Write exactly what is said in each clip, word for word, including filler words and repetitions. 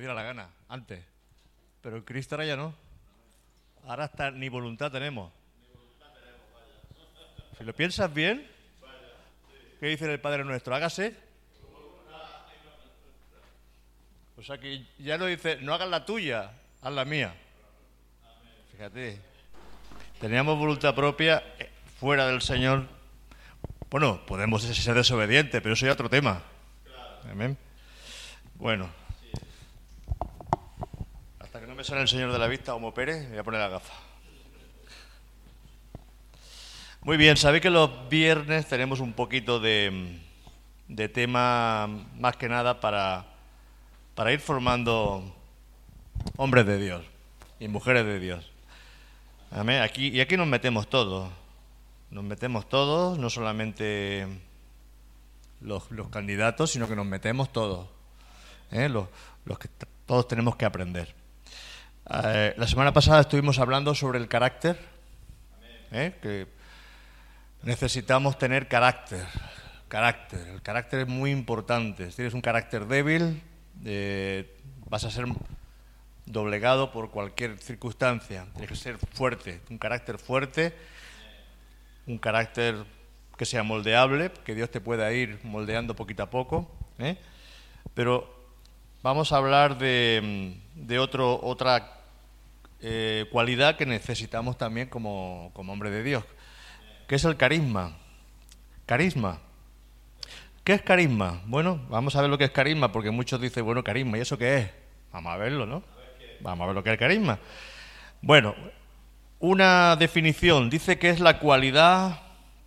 diera la gana, antes. Pero en Cristo ahora ya no. Ahora hasta ni voluntad tenemos. Si lo piensas bien, ¿qué dice el Padre Nuestro? Hágase. O sea que ya no dice, no hagas la tuya, haz la mía. Fíjate, teníamos voluntad propia fuera del Señor. Bueno, podemos ser desobedientes, pero eso ya es otro tema. Amén. Bueno, hasta que no me sale el Señor de la vista, como Pérez, me voy a poner la gafa. Muy bien, sabéis que los viernes tenemos un poquito de, de tema, más que nada para, para ir formando hombres de Dios y mujeres de Dios. Amén. Aquí, y aquí nos metemos todos. Nos metemos todos, no solamente los, los candidatos, sino que nos metemos todos. ¿eh? Los, los que t- todos tenemos que aprender. Eh, la semana pasada estuvimos hablando sobre el carácter. ¿eh? Que necesitamos tener carácter. Carácter. El carácter es muy importante. Si tienes un carácter débil, eh, vas a ser doblegado por cualquier circunstancia. Tienes que ser fuerte, un carácter fuerte, un carácter que sea moldeable, que Dios te pueda ir moldeando poquito a poco. ¿eh? Pero vamos a hablar de, de otro, otra eh, cualidad que necesitamos también como, como hombre de Dios, que es el carisma. Carisma. ¿Qué es carisma? Bueno, vamos a ver lo que es carisma, porque muchos dicen, bueno, carisma, ¿y eso qué es? Vamos a verlo, ¿no? Vamos a ver lo que es el carisma. Bueno, una definición dice que es la cualidad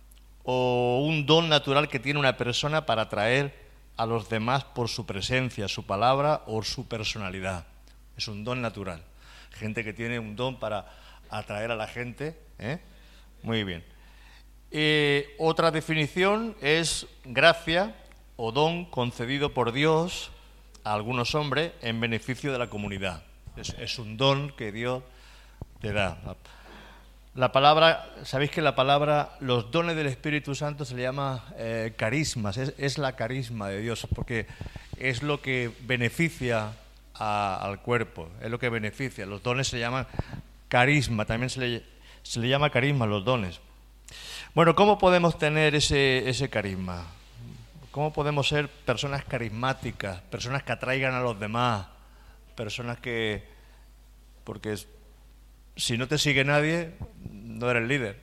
o un don natural que tiene una persona para atraer a los demás por su presencia, su palabra o su personalidad. Es un don natural. Gente que tiene un don para atraer a la gente. ¿eh? Muy bien. Eh, otra definición es gracia o don concedido por Dios a algunos hombres en beneficio de la comunidad. Es, es un don que Dios te da. La, la palabra, sabéis que la palabra, los dones del Espíritu Santo se le llama eh, carismas, es, es la carisma de Dios, porque es lo que beneficia a, al cuerpo, es lo que beneficia. Los dones se llaman carisma, también se le, se le llama carisma a los dones. Bueno, ¿cómo podemos tener ese, ese carisma? ¿Cómo podemos ser personas carismáticas, personas que atraigan a los demás, personas que... porque si no te sigue nadie, no eres líder.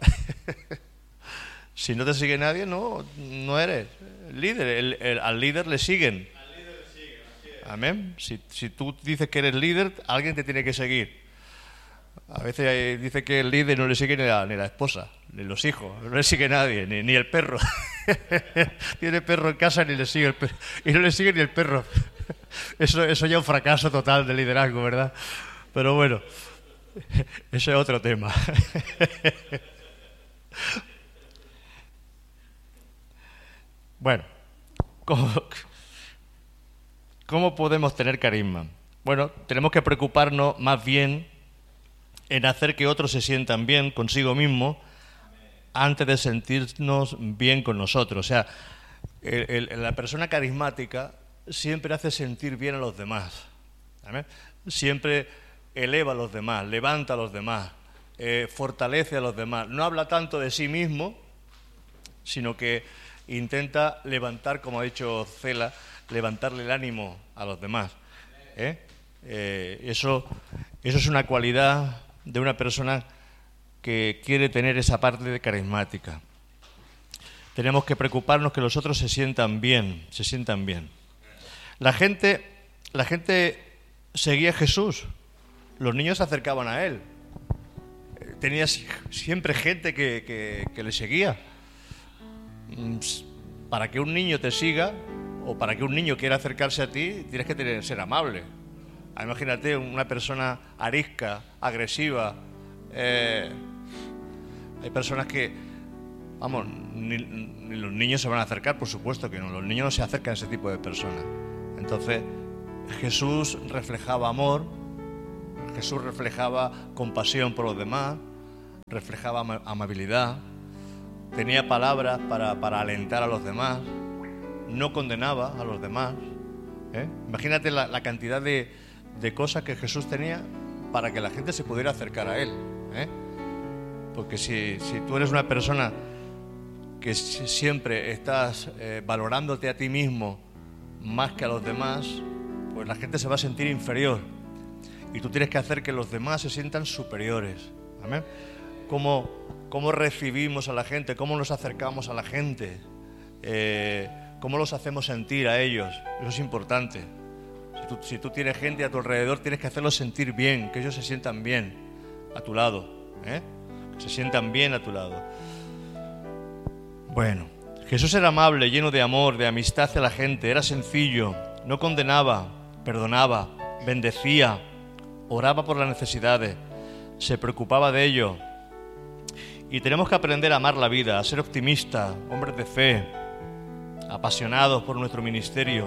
Si no te sigue nadie, no, no eres líder. El, el, al líder le siguen. Al líder le siguen, así es. Amén. Si, si tú dices que eres líder, alguien te tiene que seguir. A veces dice que el líder no le sigue ni la, ni la esposa, ni los hijos, no le sigue nadie, ni, ni el perro. Tiene perro en casa ni le sigue el perro, y no le sigue ni el perro. Eso, eso ya es un fracaso total de liderazgo, ¿verdad? Pero bueno, ese es otro tema. Bueno, ¿cómo, ¿cómo podemos tener carisma? Bueno, tenemos que preocuparnos más bien en hacer que otros se sientan bien consigo mismo antes de sentirnos bien con nosotros. O sea, el, el, la persona carismática siempre hace sentir bien a los demás. ¿Amén? Siempre eleva a los demás, levanta a los demás, eh, fortalece a los demás. No habla tanto de sí mismo, sino que intenta levantar, como ha dicho Cela, levantarle el ánimo a los demás. ¿eh? Eh, eso, eso es una cualidad de una persona que quiere tener esa parte de carismática. Tenemos que preocuparnos que los otros se sientan bien, se sientan bien. La gente, la gente seguía a Jesús, los niños se acercaban a él, tenía siempre gente que, que, que le seguía. Para que un niño te siga o para que un niño quiera acercarse a ti, tienes que tener, ser amable. Imagínate una persona arisca, agresiva. Eh, hay personas que, vamos, ni, ni los niños se van a acercar, por supuesto que no. Los niños no se acercan a ese tipo de personas. Entonces, Jesús reflejaba amor, Jesús reflejaba compasión por los demás, reflejaba am- amabilidad, tenía palabras para, para alentar a los demás, no condenaba a los demás, ¿eh? Imagínate la, la cantidad de, de cosas que Jesús tenía para que la gente se pudiera acercar a Él, ¿eh? Porque si, si tú eres una persona que siempre estás eh, valorándote a ti mismo más que a los demás, pues la gente se va a sentir inferior. Y tú tienes que hacer que los demás se sientan superiores. ¿Amén? ¿Cómo, cómo recibimos a la gente? ¿Cómo nos acercamos a la gente? Eh, ¿Cómo los hacemos sentir a ellos? Eso es importante. Si tú, si tú tienes gente a tu alrededor, tienes que hacerlos sentir bien, que ellos se sientan bien a tu lado, ¿eh? Que se sientan bien a tu lado. Bueno, Jesús era amable, lleno de amor, de amistad hacia la gente, era sencillo, no condenaba, perdonaba, bendecía, oraba por las necesidades, se preocupaba de ello. Y tenemos que aprender a amar la vida, a ser optimistas, hombres de fe, apasionados por nuestro ministerio.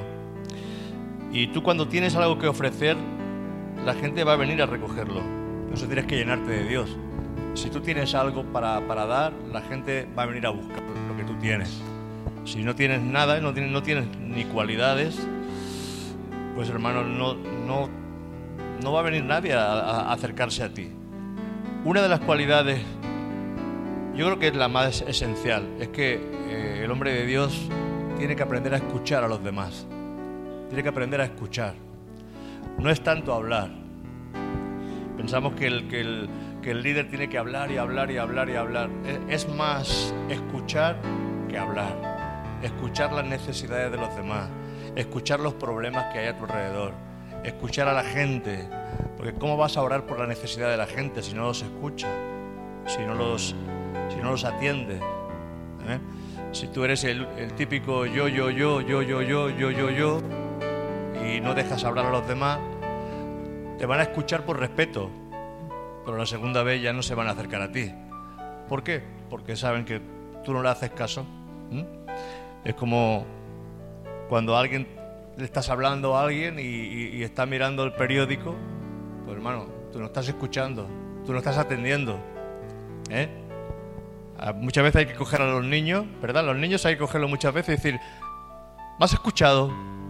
Y tú, cuando tienes algo que ofrecer, la gente va a venir a recogerlo. Entonces tienes que llenarte de Dios. Si tú tienes algo para, para dar, la gente va a venir a buscar lo que tú tienes. Si no tienes nada, no tienes, no tienes ni cualidades, pues hermano, no, no, no va a venir nadie a, a acercarse a ti. Una de las cualidades, yo creo que es la más esencial, es que eh, el hombre de Dios tiene que aprender a escuchar a los demás. Tiene que aprender a escuchar. No es tanto hablar. Pensamos que el, que el, que el líder tiene que hablar y hablar y hablar y hablar. Es, es más escuchar que hablar. Escuchar las necesidades de los demás. Escuchar los problemas que hay a tu alrededor. Escuchar a la gente. Porque ¿cómo vas a orar por la necesidad de la gente si no los escuchas? Si no los, si no los atiendes, ¿eh? Si tú eres el, el típico yo, yo, yo, yo, yo, yo, yo, yo, yo, y no dejas hablar a los demás, te van a escuchar por respeto, pero la segunda vez ya no se van a acercar a ti. ¿Por qué? Porque saben que tú no le haces caso. ¿Mm? Es como cuando a alguien le estás hablando a alguien y, y, y está mirando el periódico, pues hermano, tú no estás escuchando, tú no estás atendiendo, ¿eh? Muchas veces hay que coger a los niños, ¿verdad? Los niños hay que cogerlos muchas veces y decir, ¿me has escuchado?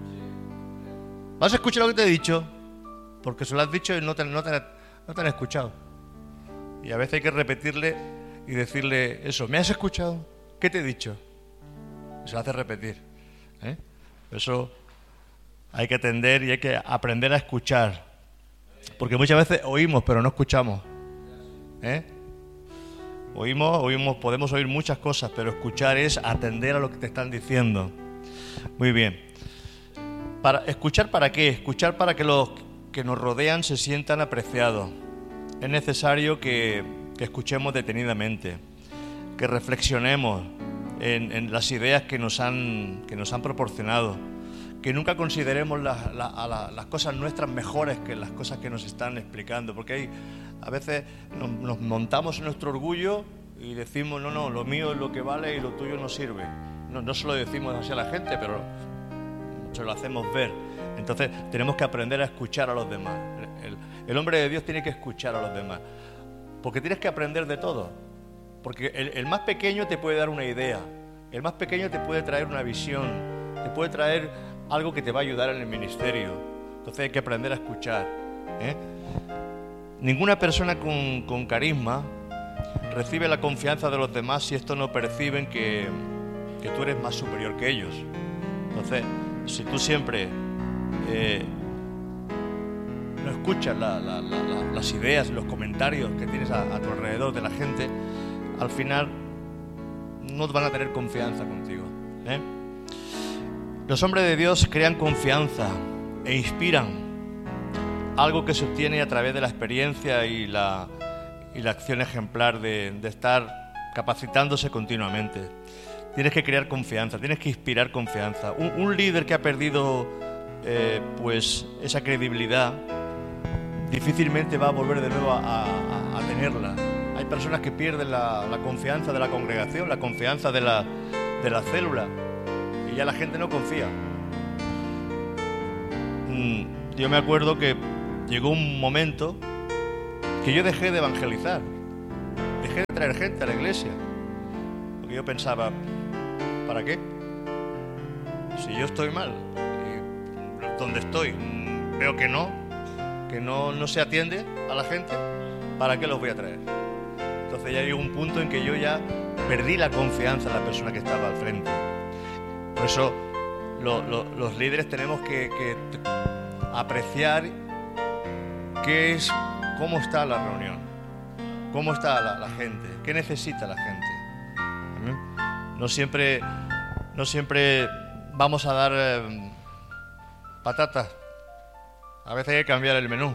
¿Me has escuchado lo que te he dicho? Porque se lo has dicho y no te, no te, no te han escuchado. Y a veces hay que repetirle y decirle eso, ¿me has escuchado? ¿Qué te he dicho? Se lo hace repetir, ¿eh? Eso hay que atender y hay que aprender a escuchar. Porque muchas veces oímos, pero no escuchamos, ¿eh? Oímos, oímos, podemos oír muchas cosas, pero escuchar es atender a lo que te están diciendo. Muy bien. Para, ¿Escuchar para qué? Escuchar para que los que nos rodean se sientan apreciados. Es necesario que, que escuchemos detenidamente, que reflexionemos en, en las ideas que nos han, que nos han proporcionado, que nunca consideremos la, la, a la, las cosas nuestras mejores que las cosas que nos están explicando, porque hay, a veces nos, nos montamos en nuestro orgullo y decimos, no, no, lo mío es lo que vale y lo tuyo no sirve. No, no se lo decimos así a la gente, pero se lo hacemos ver. Entonces tenemos que aprender a escuchar a los demás. El, el hombre de Dios tiene que escuchar a los demás, porque tienes que aprender de todo. Porque el, el más pequeño te puede dar una idea, el más pequeño te puede traer una visión, te puede traer algo que te va a ayudar en el ministerio. Entonces hay que aprender a escuchar, ¿eh? Ninguna persona con, con carisma recibe la confianza de los demás si estos no perciben que, que tú eres más superior que ellos. Entonces, si tú siempre eh, no escuchas la, la, la, la, las ideas, los comentarios que tienes a, a tu alrededor de la gente, al final no van a tener confianza contigo, ¿eh? Los hombres de Dios crean confianza e inspiran, algo que se obtiene a través de la experiencia y la, y la acción ejemplar de, de estar capacitándose continuamente. Tienes que crear confianza, tienes que inspirar confianza. Un, un líder que ha perdido eh, pues esa credibilidad difícilmente va a volver de nuevo a, a, a tenerla. Hay personas que pierden la, la confianza de la congregación, la confianza de la, de la célula, y ya la gente no confía. Mm, yo me acuerdo que llegó un momento que yo dejé de evangelizar, dejé de traer gente a la iglesia, porque yo pensaba, ¿para qué? Si yo estoy mal, donde estoy mm, veo que no, que no, no se atiende a la gente, ¿para qué los voy a traer? Entonces ya llegó un punto en que yo ya perdí la confianza en la persona que estaba al frente. Por eso lo, lo, los líderes tenemos que, que apreciar qué es, cómo está la reunión, cómo está la, la gente, qué necesita la gente. ¿Mm? No siempre, no siempre vamos a dar eh, patatas. A veces hay que cambiar el menú.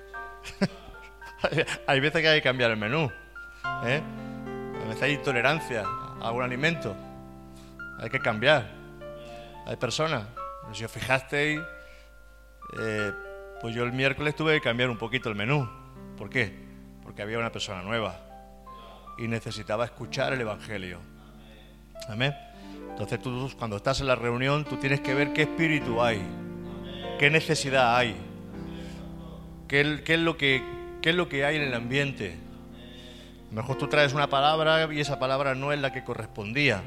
Hay veces que hay que cambiar el menú. ¿eh? A veces hay intolerancia a algún alimento. Hay que cambiar. Hay personas. Si os fijasteis, eh, pues yo el miércoles tuve que cambiar un poquito el menú. ¿Por qué? Porque había una persona nueva y necesitaba escuchar el Evangelio. Amén. Entonces tú, cuando estás en la reunión, tú tienes que ver qué espíritu hay, qué necesidad hay, qué, qué es lo que, qué es lo que hay en el ambiente. A lo mejor tú traes una palabra y esa palabra no es la que correspondía.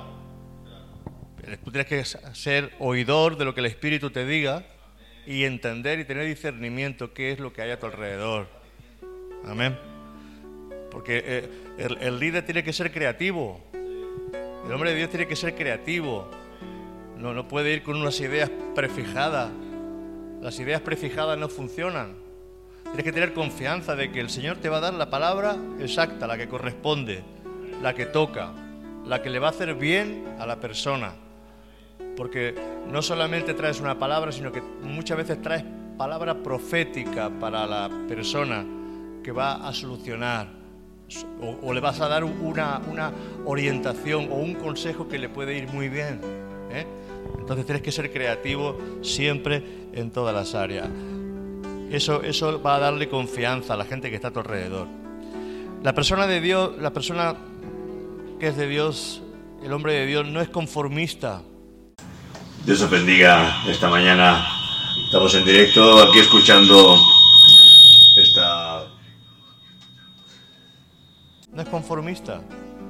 Tú tienes que ser oidor de lo que el Espíritu te diga y entender y tener discernimiento qué es lo que hay a tu alrededor. Amén. Porque eh, el, el líder tiene que ser creativo. El hombre de Dios tiene que ser creativo. No, no puede ir con unas ideas prefijadas. Las ideas prefijadas no funcionan. Tienes que tener confianza de que el Señor te va a dar la palabra exacta, la que corresponde, la que toca, la que le va a hacer bien a la persona. Porque no solamente traes una palabra, sino que muchas veces traes palabra profética para la persona que va a solucionar. O, o le vas a dar una, una orientación o un consejo que le puede ir muy bien. ¿eh? Entonces tienes que ser creativo siempre en todas las áreas. Eso, eso va a darle confianza a la gente que está a tu alrededor. La persona de Dios, la persona que es de Dios, el hombre de Dios, no es conformista. Dios os bendiga esta mañana. Estamos en directo aquí escuchando esta... No es conformista.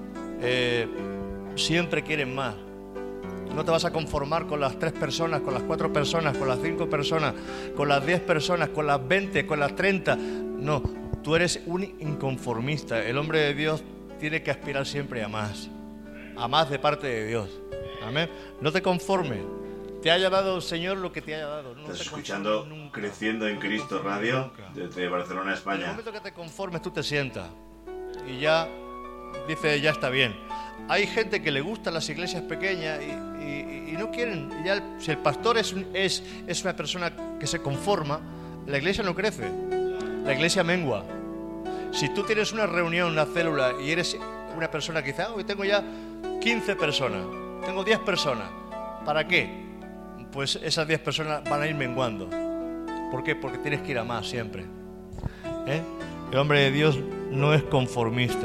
Eh, siempre quieren más. No te vas a conformar con las tres personas, con las cuatro personas, con las cinco personas, con las diez personas, con las veinte, con las treinta. No, tú eres un inconformista. El hombre de Dios tiene que aspirar siempre a más. A más de parte de Dios. Amén. No te conformes. Te haya dado el Señor lo que te haya dado. No Estás escuchando Creciendo en Cristo Radio desde Barcelona, España. En el momento que te conformes, tú te sientas y ya dice, ya está bien. Hay gente que le gustan las iglesias pequeñas y, y, y no quieren. Ya el, si el pastor es, es, es una persona que se conforma, la iglesia no crece, la iglesia mengua. Si tú tienes una reunión, una célula y eres una persona que dice, ah, hoy tengo ya quince personas, tengo diez personas, ¿para qué? Pues esas diez personas van a ir menguando. ¿Por qué? Porque tienes que ir a más siempre. ¿Eh? El hombre de Dios no es conformista.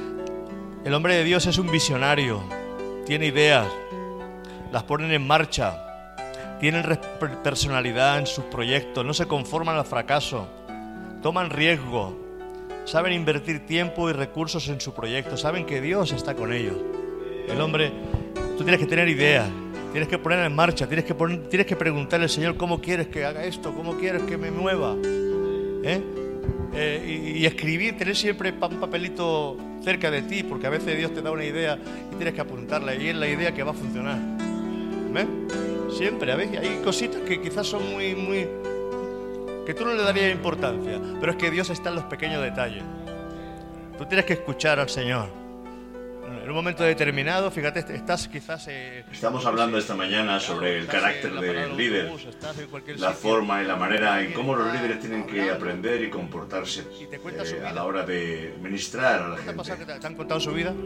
El hombre de Dios es un visionario. Tiene ideas, las ponen en marcha, tienen personalidad en sus proyectos, no se conforman al fracaso, toman riesgo, saben invertir tiempo y recursos en su proyecto, saben que Dios está con ellos. El hombre, tú tienes que tener ideas. Tienes que ponerla en marcha, tienes que, poner, tienes que preguntarle al Señor cómo quieres que haga esto, cómo quieres que me mueva. ¿Eh? Eh, y, y escribir, tener siempre un papelito cerca de ti, porque a veces Dios te da una idea y tienes que apuntarla y es la idea que va a funcionar. ¿Ves? Siempre, a veces hay cositas que quizás son muy, muy... que tú no le darías importancia, pero es que Dios está en los pequeños detalles. Tú tienes que escuchar al Señor. En un momento determinado, fíjate, estás quizás... Eh, Estamos hablando esta mañana sobre el carácter del líder, la forma y la manera en cómo los líderes tienen que aprender y comportarse eh, a la hora de ministrar a la gente. ¿Qué te, te han contado su vida?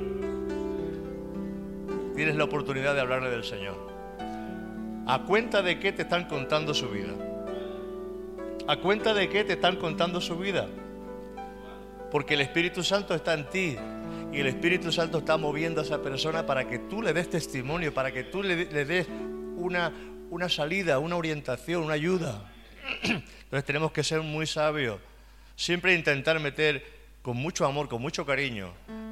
Tienes la oportunidad de hablarle del Señor. ¿A cuenta de qué te están contando su vida? ¿A cuenta de qué te están contando su vida? Porque el Espíritu Santo está en ti. Y el Espíritu Santo está moviendo a esa persona para que tú le des testimonio, para que tú le, le des una, una salida, una orientación, una ayuda. Entonces tenemos que ser muy sabios. Siempre intentar meter con mucho amor, con mucho cariño,